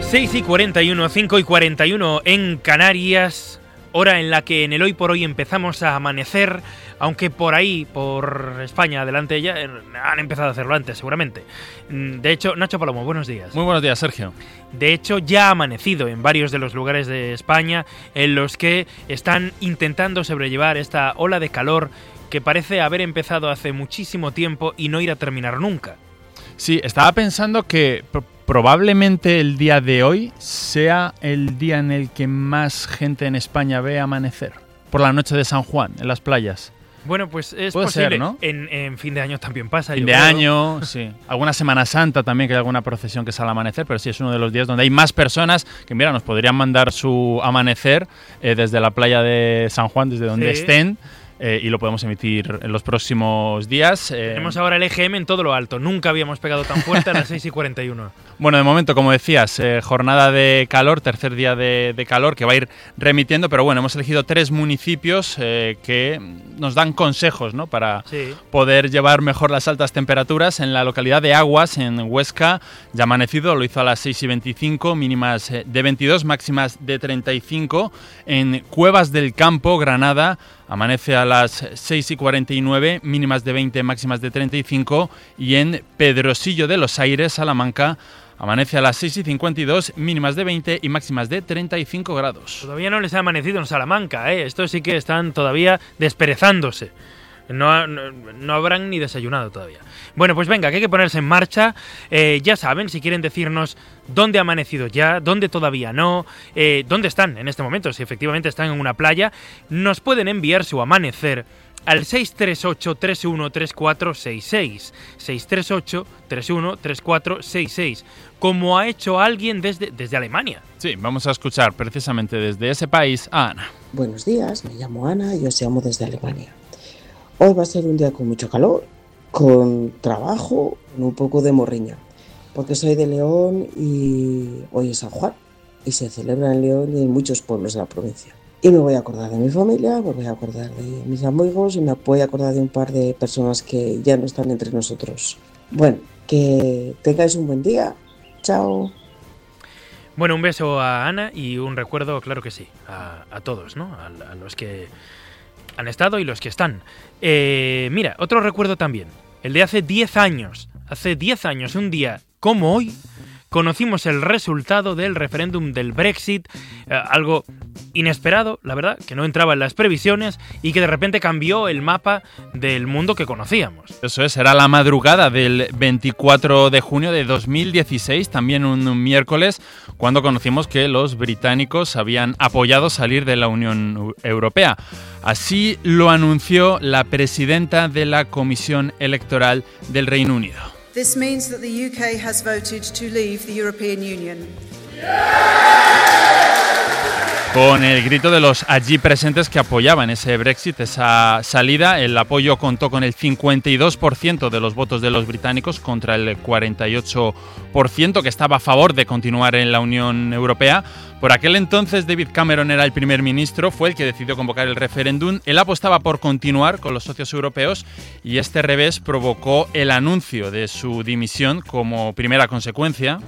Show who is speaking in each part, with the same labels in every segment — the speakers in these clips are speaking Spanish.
Speaker 1: 6:41, 5:41 en Canarias, hora en la que en el Hoy por Hoy empezamos a amanecer, aunque por ahí, por España, adelante ya, han empezado a hacerlo antes, seguramente. De hecho, Nacho Palomo, buenos días.
Speaker 2: Muy buenos días, Sergio.
Speaker 1: De hecho, ya ha amanecido en varios de los lugares de España en los que están intentando sobrellevar esta ola de calor que parece haber empezado hace muchísimo tiempo y no ir a terminar nunca.
Speaker 2: Sí, estaba pensando que probablemente el día de hoy sea el día en el que más gente en España ve amanecer. Por la noche de San Juan, en las playas.
Speaker 1: Bueno, pues es
Speaker 2: Puede
Speaker 1: posible.
Speaker 2: ser, ¿no?
Speaker 1: En fin de año también pasa.
Speaker 2: Fin de año, sí. Alguna Semana Santa también, que hay alguna procesión que sale al amanecer, pero sí es uno de los días donde hay más personas que, mira, nos podrían mandar su amanecer desde la playa de San Juan, desde donde estén. Y lo podemos emitir en los próximos días.
Speaker 1: Tenemos ahora el EGM en todo lo alto. Nunca habíamos pegado tan fuerte a las 6:41.
Speaker 2: Bueno, de momento, como decías, jornada de calor, tercer día de calor que va a ir remitiendo, pero bueno, hemos elegido 3 municipios que nos dan consejos, ¿no?, para poder llevar mejor las altas temperaturas. En la localidad de Aguas, en Huesca, ya amanecido, lo hizo a las 6:25, mínimas de 22, máximas de 35. En Cuevas del Campo, Granada, amanece a las 6:49, mínimas de 20, máximas de 35. Y en Pedrosillo de los Aires, Salamanca, amanece a las 6:52, mínimas de 20 y máximas de 35 grados.
Speaker 1: Todavía no les ha amanecido en Salamanca, ¿eh? Estos sí que están todavía desperezándose. No habrán ni desayunado todavía. Bueno, pues venga, que hay que ponerse en marcha. Ya saben, si quieren decirnos dónde ha amanecido ya, dónde todavía no, dónde están en este momento, si efectivamente están en una playa, nos pueden enviar su amanecer al 638-313466, 638-313466, como ha hecho alguien desde Alemania.
Speaker 2: Sí, vamos a escuchar precisamente desde ese país a Ana.
Speaker 3: Buenos días, me llamo Ana y os llamo desde Alemania. Hoy va a ser un día con mucho calor, con trabajo, con un poco de morriña, porque soy de León y hoy es San Juan y se celebra en León y en muchos pueblos de la provincia. Y me voy a acordar de mi familia, me voy a acordar de mis amigos y me voy a acordar de un par de personas que ya no están entre nosotros. Bueno, que tengáis un buen día. Chao.
Speaker 1: Bueno, un beso a Ana y un recuerdo, claro que sí, a todos, ¿no? A los que han estado y los que están. Mira, otro recuerdo también, el de hace 10 años. Hace 10 años, un día como hoy, conocimos el resultado del referéndum del Brexit, algo inesperado, la verdad, que no entraba en las previsiones y que de repente cambió el mapa del mundo que conocíamos.
Speaker 2: Eso es, era la madrugada del 24 de junio de 2016, también un miércoles, cuando conocimos que los británicos habían apoyado salir de la Unión Europea. Así lo anunció la presidenta de la Comisión Electoral del Reino Unido.
Speaker 4: This means that the UK has voted to leave the European Union.
Speaker 2: Con el grito de los allí presentes que apoyaban ese Brexit, esa salida, el apoyo contó con el 52% de los votos de los británicos contra el 48% que estaba a favor de continuar en la Unión Europea. Por aquel entonces David Cameron era el primer ministro, fue el que decidió convocar el referéndum. Él apostaba por continuar con los socios europeos y este revés provocó el anuncio de su dimisión como primera consecuencia.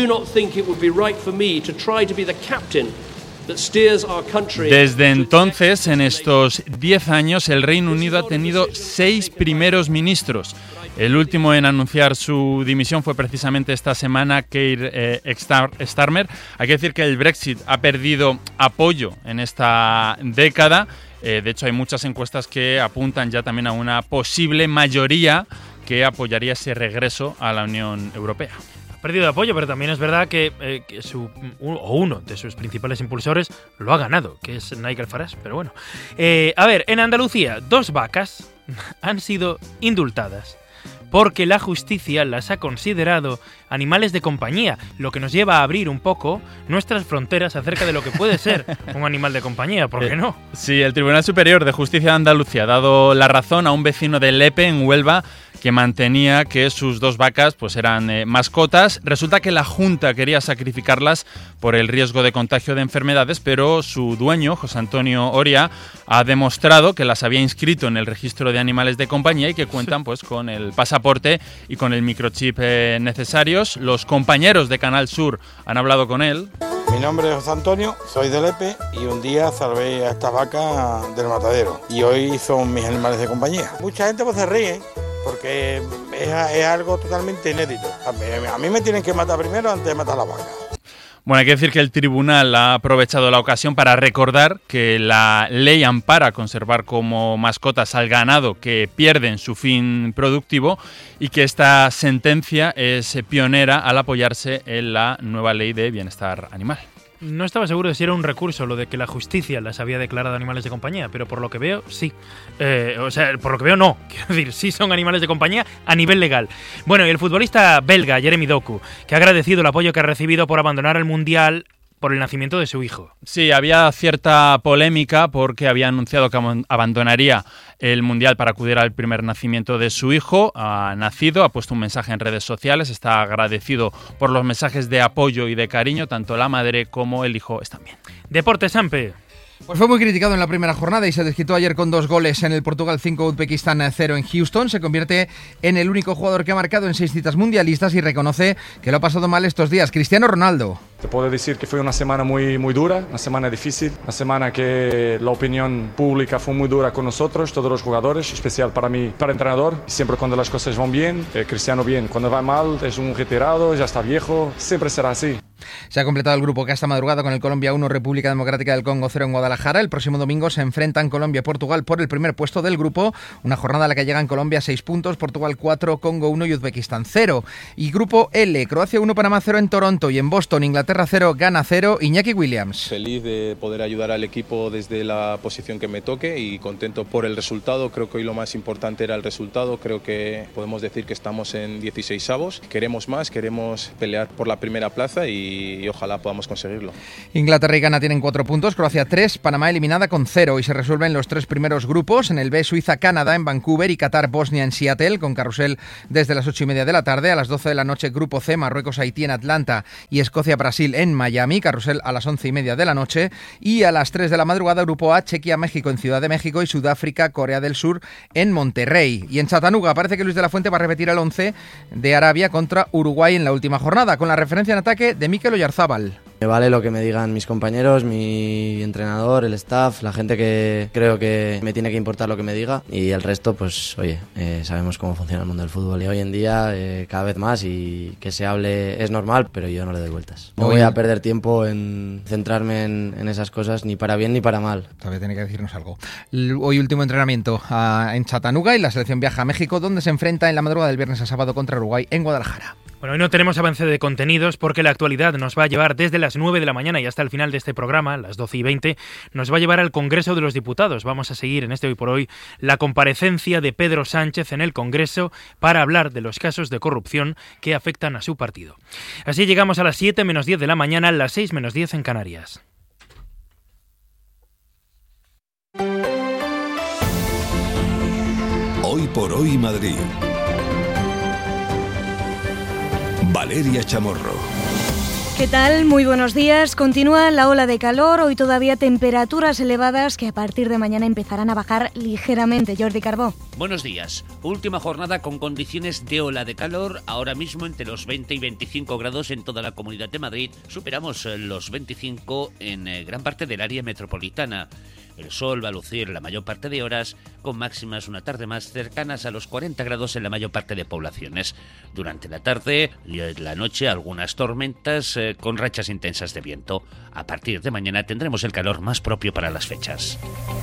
Speaker 2: Desde entonces, en estos 10 años, el Reino Unido ha tenido 6 primeros ministros. El último en anunciar su dimisión fue precisamente esta semana Keir Starmer. Hay que decir que el Brexit ha perdido apoyo en esta década. De hecho, hay muchas encuestas que apuntan ya también a una posible mayoría que apoyaría ese regreso a la Unión Europea.
Speaker 1: Perdido apoyo, pero también es verdad que uno de sus principales impulsores lo ha ganado, que es Nigel Farage, pero bueno. A ver, en Andalucía, 2 vacas han sido indultadas porque la justicia las ha considerado animales de compañía, lo que nos lleva a abrir un poco nuestras fronteras acerca de lo que puede ser un animal de compañía, ¿por qué no?
Speaker 2: Sí, el Tribunal Superior de Justicia de Andalucía ha dado la razón a un vecino de Lepe, en Huelva, que mantenía que sus 2 vacas pues eran mascotas. Resulta que la Junta quería sacrificarlas por el riesgo de contagio de enfermedades, pero su dueño, José Antonio Oria, ha demostrado que las había inscrito en el registro de animales de compañía y que cuentan pues con el pasaporte y con el microchip necesarios. Los compañeros de Canal Sur han hablado con él.
Speaker 5: Mi nombre es José Antonio, soy de Lepe y un día salvé a estas vacas del matadero y hoy son mis animales de compañía. Mucha gente pues se ríe porque es algo totalmente inédito. A mí me tienen que matar primero antes de matar a la vaca.
Speaker 2: Bueno, hay que decir que el tribunal ha aprovechado la ocasión para recordar que la ley ampara conservar como mascotas al ganado que pierden su fin productivo y que esta sentencia es pionera al apoyarse en la nueva ley de bienestar animal.
Speaker 1: No estaba seguro de si era un recurso lo de que la justicia las había declarado animales de compañía, pero por lo que veo, sí. Por lo que veo, no. Quiero decir, sí son animales de compañía a nivel legal. Bueno, y el futbolista belga, Jeremy Doku, que ha agradecido el apoyo que ha recibido por abandonar el Mundial por el nacimiento de su hijo.
Speaker 2: Sí, había cierta polémica porque había anunciado que abandonaría el Mundial para acudir al primer nacimiento de su hijo. Ha nacido, ha puesto un mensaje en redes sociales, está agradecido por los mensajes de apoyo y de cariño, tanto la madre como el hijo están bien.
Speaker 1: Deportes, Sampe.
Speaker 6: Pues fue muy criticado en la primera jornada y se desquitó ayer con 2 goles en el Portugal 5, Uzbekistán 0 en Houston. Se convierte en el único jugador que ha marcado en 6 citas mundialistas y reconoce que lo ha pasado mal estos días. Cristiano Ronaldo.
Speaker 7: Te puedo decir que fue una semana muy dura, una semana difícil, una semana que la opinión pública fue muy dura con nosotros, todos los jugadores, especial para mí, para el entrenador. Siempre cuando las cosas van bien, Cristiano bien. Cuando va mal, es un retirado, ya está viejo, siempre será así.
Speaker 6: Se ha completado el grupo que hasta madrugada con el Colombia 1, República Democrática del Congo 0 en Guadalajara. El próximo domingo se enfrentan Colombia y Portugal por el primer puesto del grupo. Una jornada a la que llegan Colombia 6 puntos, Portugal 4, Congo 1 y Uzbekistán 0. Y grupo L, Croacia 1, Panamá 0 en Toronto y en Boston, Inglaterra 0, Ghana 0, Iñaki Williams.
Speaker 8: Feliz de poder ayudar al equipo desde la posición que me toque y contento por el resultado. Creo que hoy lo más importante era el resultado. Creo que podemos decir que estamos en 16avos. Queremos más, queremos pelear por la primera plaza y ojalá podamos conseguirlo.
Speaker 6: Inglaterra y Ghana tienen 4 puntos, Croacia 3, Panamá eliminada con 0 y se resuelven los 3 primeros grupos. En el B, Suiza, Canadá en Vancouver y Qatar, Bosnia en Seattle, con carrusel desde las 8:30 de la tarde. A las 12 de la noche, grupo C, Marruecos, Haití en Atlanta y Escocia, Brasil en Miami, carrusel a las 11:30 de la noche. Y a las 3 de la madrugada, grupo A, Chequia, México en Ciudad de México y Sudáfrica, Corea del Sur en Monterrey. Y en Chattanooga parece que Luis de la Fuente va a repetir el 11 de Arabia contra Uruguay en la última jornada, con la referencia en ataque de Mikel Oyarzabal.
Speaker 9: Me vale lo que me digan mis compañeros, mi entrenador, el staff, la gente que creo que me tiene que importar lo que me diga y el resto, pues oye, sabemos cómo funciona el mundo del fútbol y hoy en día cada vez más y que se hable es normal, pero yo no le doy vueltas. No voy a perder tiempo en centrarme en esas cosas ni para bien ni para mal.
Speaker 6: Todavía tiene que decirnos algo. Hoy último entrenamiento en Chattanooga y la selección viaja a México, donde se enfrenta en la madrugada del viernes a sábado contra Uruguay en Guadalajara.
Speaker 1: Bueno, hoy no tenemos avance de contenidos porque la actualidad nos va a llevar desde las 9 de la mañana y hasta el final de este programa, las 12:20, nos va a llevar al Congreso de los Diputados. Vamos a seguir en este Hoy por Hoy la comparecencia de Pedro Sánchez en el Congreso para hablar de los casos de corrupción que afectan a su partido. Así llegamos a las 7 menos 10 de la mañana, las 6 menos 10 en Canarias.
Speaker 10: Hoy por Hoy Madrid. Valeria Chamorro.
Speaker 11: ¿Qué tal? Muy buenos días. Continúa la ola de calor, hoy todavía temperaturas elevadas que a partir de mañana empezarán a bajar ligeramente. Jordi Carbó.
Speaker 12: Buenos días. Última jornada con condiciones de ola de calor, ahora mismo entre los 20 y 25 grados en toda la Comunidad de Madrid. Superamos los 25 en gran parte del área metropolitana. El sol va a lucir la mayor parte de horas, con máximas una tarde más cercanas a los 40 grados en la mayor parte de poblaciones. Durante la tarde y la noche algunas tormentas con rachas intensas de viento. A partir de mañana tendremos el calor más propio para las fechas.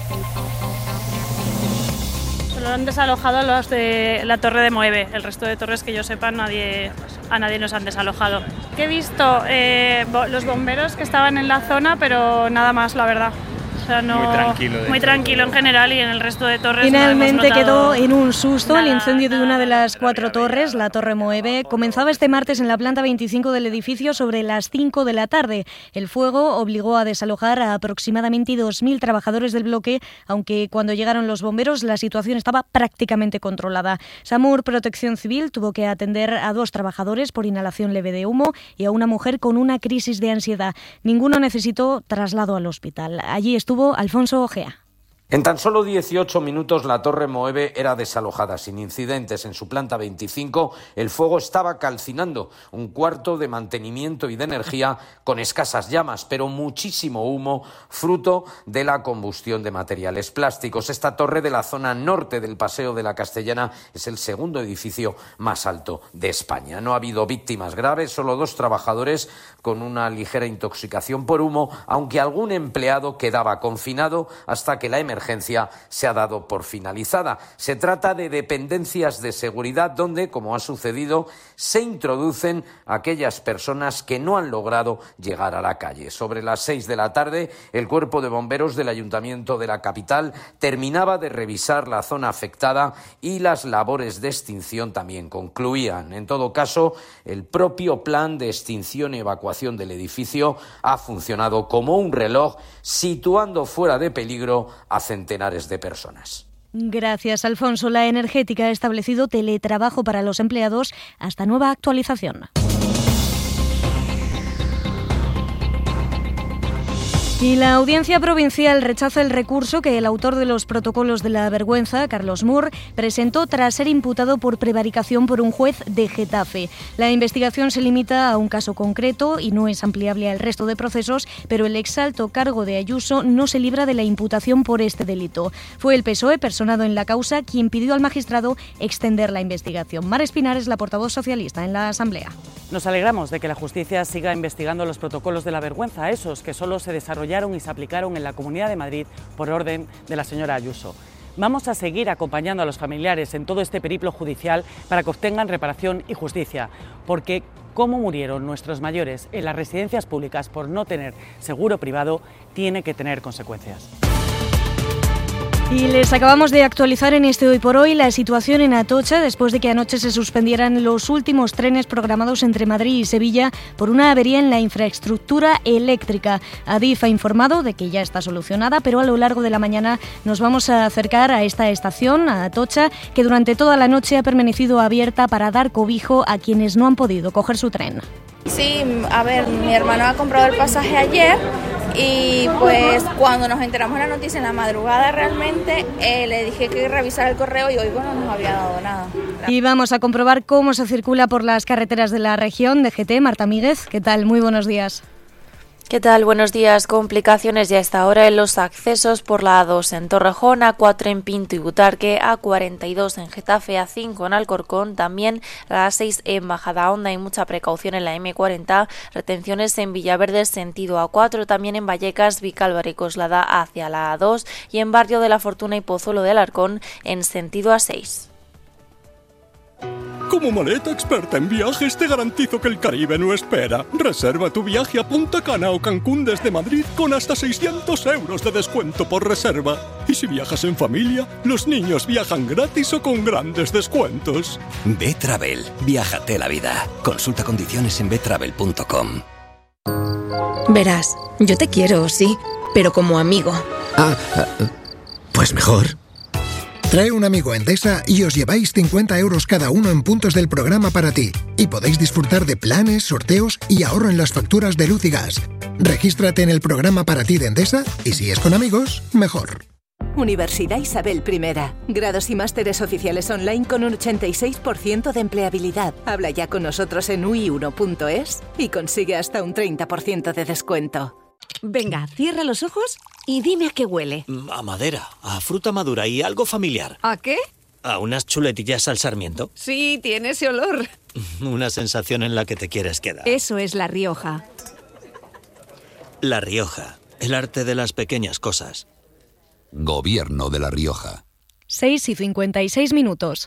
Speaker 13: Solo han desalojado los de la torre de Moeve. El resto de torres que yo sepa a nadie nos han desalojado. He visto los bomberos que estaban en la zona, pero nada más, la verdad. O sea, no, muy tranquilo en general, y en el resto de torres.
Speaker 11: Finalmente quedó en un susto el incendio de una de las 4 torres, la Torre Moeve. Comenzaba este martes en la planta 25 del edificio sobre las 5 de la tarde. El fuego obligó a desalojar a aproximadamente 2.000 trabajadores del bloque, aunque cuando llegaron los bomberos la situación estaba prácticamente controlada. SAMUR Protección Civil tuvo que atender a 2 trabajadores por inhalación leve de humo y a una mujer con una crisis de ansiedad. Ninguno necesitó traslado al hospital. Allí estuvo Alfonso Ojea.
Speaker 14: En tan solo 18 minutos la Torre Moeve era desalojada sin incidentes. En su planta 25 el fuego estaba calcinando un cuarto de mantenimiento y de energía con escasas llamas, pero muchísimo humo, fruto de la combustión de materiales plásticos. Esta torre de la zona norte del Paseo de la Castellana es el segundo edificio más alto de España. No ha habido víctimas graves, solo 2 trabajadores con una ligera intoxicación por humo, aunque algún empleado quedaba confinado hasta que la emergencia se ha dado por finalizada. Se trata de dependencias de seguridad donde, como ha sucedido, se introducen aquellas personas que no han logrado llegar a la calle. Sobre las 6 de la tarde, el cuerpo de bomberos del Ayuntamiento de la capital terminaba de revisar la zona afectada y las labores de extinción también concluían. En todo caso, el propio plan de extinción y evacuación del edificio ha funcionado como un reloj, situando fuera de peligro a centenares de personas.
Speaker 11: Gracias, Alfonso. La energética ha establecido teletrabajo para los empleados hasta nueva actualización. Y la Audiencia Provincial rechaza el recurso que el autor de los protocolos de la vergüenza, Carlos Moore, presentó tras ser imputado por prevaricación por un juez de Getafe. La investigación se limita a un caso concreto y no es ampliable al resto de procesos, pero el exalto cargo de Ayuso no se libra de la imputación por este delito. Fue el PSOE, personado en la causa, quien pidió al magistrado extender la investigación. Mar Espinar es la portavoz socialista en la Asamblea.
Speaker 15: Nos alegramos de que la justicia siga investigando los protocolos de la vergüenza, esos que solo se desarrollaron y se aplicaron en la Comunidad de Madrid por orden de la señora Ayuso. Vamos a seguir acompañando a los familiares en todo este periplo judicial para que obtengan reparación y justicia, porque cómo murieron nuestros mayores en las residencias públicas por no tener seguro privado tiene que tener consecuencias.
Speaker 11: Y les acabamos de actualizar en este Hoy por Hoy la situación en Atocha después de que anoche se suspendieran los últimos trenes programados entre Madrid y Sevilla por una avería en la infraestructura eléctrica. Adif ha informado de que ya está solucionada, pero a lo largo de la mañana nos vamos a acercar a esta estación, a Atocha, que durante toda la noche ha permanecido abierta para dar cobijo a quienes no han podido coger su tren.
Speaker 16: Sí, a ver, mi hermano ha comprado el pasaje ayer y pues cuando nos enteramos de la noticia en la madrugada realmente le dije que revisara el correo y hoy no nos había dado nada.
Speaker 11: Y vamos a comprobar cómo se circula por las carreteras de la región. DGT, Marta Míguez, ¿qué tal? Muy buenos días.
Speaker 17: ¿Qué tal? Buenos días. Complicaciones ya a esta hora en los accesos por la A2 en Torrejón, A4 en Pinto y Butarque, A42 en Getafe, A5 en Alcorcón, también la A6 en Majadahonda. Hay mucha precaución en la M40, retenciones en Villaverde sentido A4, también en Vallecas, Vicálvaro y Coslada hacia la A2 y en Barrio de la Fortuna y Pozuelo de Alarcón en sentido A6.
Speaker 18: Como maleta experta en viajes te garantizo que el Caribe no espera. Reserva tu viaje a Punta Cana o Cancún desde Madrid con hasta 600 euros de descuento por reserva. Y si viajas en familia, los niños viajan gratis o con grandes descuentos.
Speaker 19: B-Travel. Viájate la vida. Consulta condiciones en betravel.com.
Speaker 20: Verás, yo te quiero, sí, pero como amigo.
Speaker 21: Pues mejor. Trae un amigo a Endesa y os lleváis 50 euros cada uno en puntos del programa para ti. Y podéis disfrutar de planes, sorteos y ahorro en las facturas de luz y gas. Regístrate en el programa para ti de Endesa y si es con amigos, mejor.
Speaker 22: Universidad Isabel I. Grados y másteres oficiales online con un 86% de empleabilidad. Habla ya con nosotros en ui1.es y consigue hasta un 30% de descuento.
Speaker 23: Venga, cierra los ojos y dime a qué huele.
Speaker 24: A madera, a fruta madura y algo familiar.
Speaker 23: ¿A qué?
Speaker 24: A unas chuletillas al sarmiento.
Speaker 23: Sí, tiene ese olor.
Speaker 24: Una sensación en la que te quieres quedar.
Speaker 23: Eso es La Rioja.
Speaker 24: La Rioja, el arte de las pequeñas cosas.
Speaker 10: Gobierno de La Rioja.
Speaker 11: 6:56 minutos.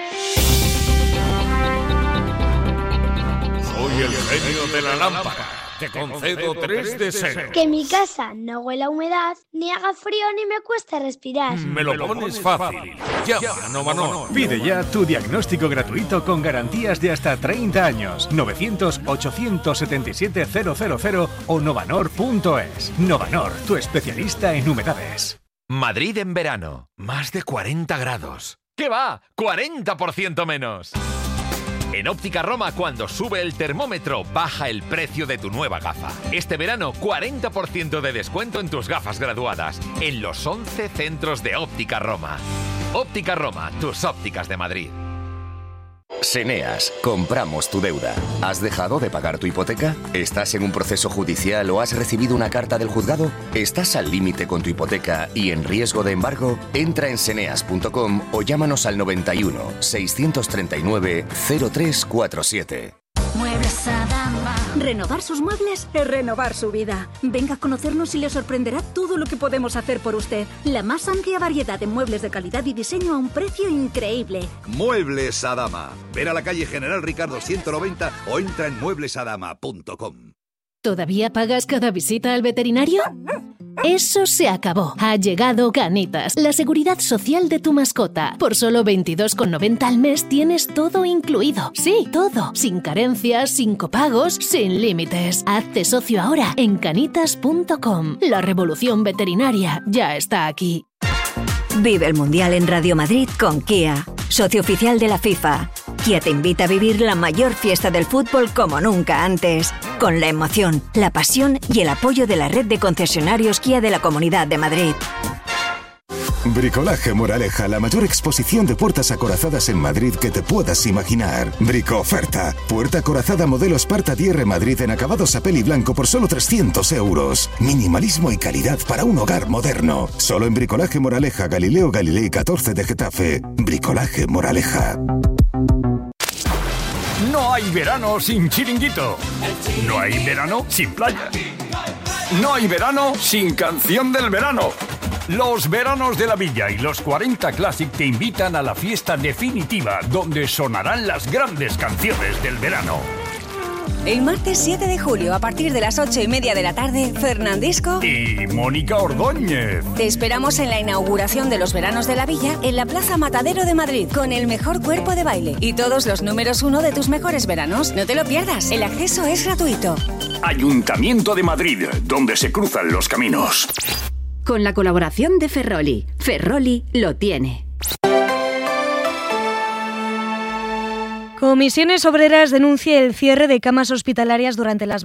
Speaker 25: Soy el genio de la lámpara.
Speaker 2: Te concedo 3 deseos.
Speaker 3: Que mi casa no huela a humedad, ni haga frío ni me cueste respirar.
Speaker 2: Me lo pones fácil. Llama a Novanor.
Speaker 4: Pide ya tu diagnóstico gratuito con garantías de hasta 30 años. 900-877-000 o novanor.es. Novanor, tu especialista en humedades.
Speaker 5: Madrid en verano. Más de 40 grados. ¿Qué va? 40% menos. En Óptica Roma, cuando sube el termómetro, baja el precio de tu nueva gafa. Este verano, 40% de descuento en tus gafas graduadas, en los 11 centros de Óptica Roma. Óptica Roma, tus ópticas de Madrid.
Speaker 25: Seneas, compramos tu deuda. ¿Has dejado de pagar tu hipoteca? ¿Estás en un proceso judicial o has recibido una carta del juzgado? ¿Estás al límite con tu hipoteca y en riesgo de embargo? Entra en seneas.com o llámanos al 91 639 0347.
Speaker 26: Muebles Adama. Renovar sus muebles es renovar su vida. Venga a conocernos y le sorprenderá todo lo que podemos hacer por usted. La más amplia variedad de muebles de calidad y diseño a un precio increíble.
Speaker 27: Muebles Adama. Ven a la calle General Ricardo 190 o entra en mueblesadama.com.
Speaker 28: ¿Todavía pagas cada visita al veterinario? Eso se acabó. Ha llegado Canitas, la seguridad social de tu mascota. Por solo 22,90 al mes tienes todo incluido. Sí, todo. Sin carencias, sin copagos, sin límites. Hazte socio ahora en canitas.com. La revolución veterinaria ya está aquí.
Speaker 29: Vive el Mundial en Radio Madrid con Kia, socio oficial de la FIFA. Kia te invita a vivir la mayor fiesta del fútbol como nunca antes, con la emoción, la pasión y el apoyo de la red de concesionarios Kia de la Comunidad de Madrid.
Speaker 30: Bricolaje Moraleja, la mayor exposición de puertas acorazadas en Madrid que te puedas imaginar. Brico-oferta. Puerta acorazada modelo Sparta DR Madrid en acabados a peli blanco por solo 300 euros. Minimalismo y calidad para un hogar moderno. Solo en Bricolaje Moraleja, Galileo Galilei 14 de Getafe. Bricolaje Moraleja.
Speaker 2: No hay verano sin chiringuito. No hay verano sin playa. No hay verano sin canción del verano. Los veranos de la Villa y los 40 Classic te invitan a la fiesta definitiva donde sonarán las grandes canciones del verano.
Speaker 31: El martes 7 de julio, a partir de las 8:30 de la tarde, Fernandisco
Speaker 2: y Mónica Ordóñez.
Speaker 31: Te esperamos en la inauguración de los veranos de la Villa en la Plaza Matadero de Madrid, con el mejor cuerpo de baile y todos los números 1 de tus mejores veranos. No te lo pierdas, el acceso es gratuito.
Speaker 2: Ayuntamiento de Madrid, donde se cruzan los caminos.
Speaker 23: Con la colaboración de Ferroli. Ferroli lo tiene.
Speaker 11: Comisiones Obreras denuncia el cierre de camas hospitalarias durante las